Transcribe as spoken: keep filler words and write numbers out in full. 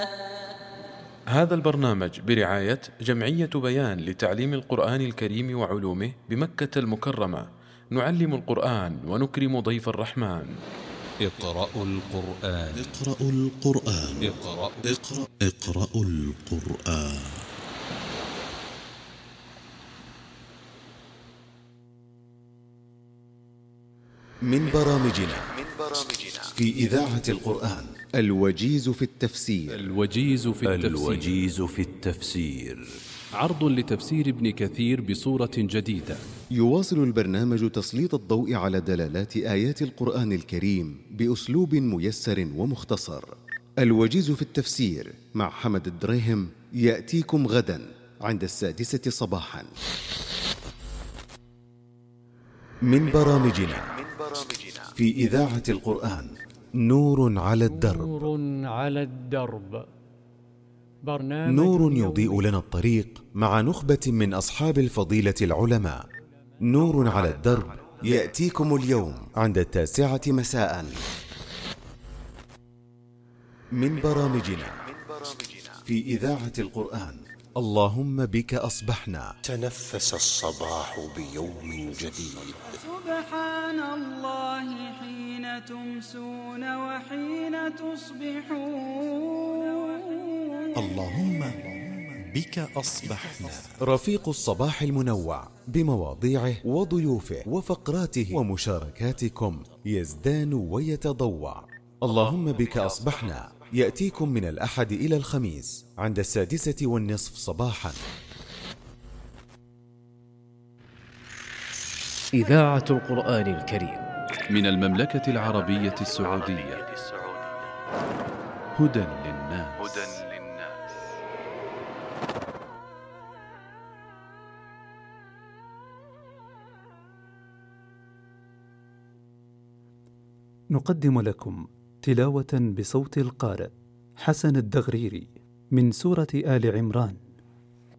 هذا البرنامج برعاية جمعية بيان لتعليم القرآن الكريم وعلومه بمكة المكرمة. نعلم القرآن ونكرم ضيف الرحمن. اقرأوا القرآن. اقرأوا القرآن. اقرأ اقرأ اقرأوا القرآن. من برامجنا في إذاعة القرآن الوجيز في التفسير. الوجيز في التفسير. الوجيز في التفسير عرض لتفسير ابن كثير بصورة جديدة. يواصل البرنامج تسليط الضوء على دلالات آيات القرآن الكريم بأسلوب ميسر ومختصر. الوجيز في التفسير مع حمد الدريهم يأتيكم غدا عند السادسة صباحا. من برامجنا في إذاعة القرآن نور على الدرب. نور على الدرب، برنامج نور يضيء لنا الطريق مع نخبة من أصحاب الفضيلة العلماء. نور على الدرب يأتيكم اليوم عند التاسعة مساء. من برامجنا في إذاعة القرآن اللهم بك أصبحنا. تنفس الصباح بيوم جديد. سبحان الله حين تمسون وحين تصبحون. اللهم بك أصبحنا. رفيق الصباح المنوع بمواضيعه وضيوفه وفقراته ومشاركاتكم يزدان ويتضوع. اللهم بك أصبحنا يأتيكم من الأحد إلى الخميس عند السادسة والنصف صباحا. إذاعة القرآن الكريم من المملكة العربية السعودية. هدى للناس. نقدم لكم تلاوة بصوت القارئ حسن الدغريري من سورة آل عمران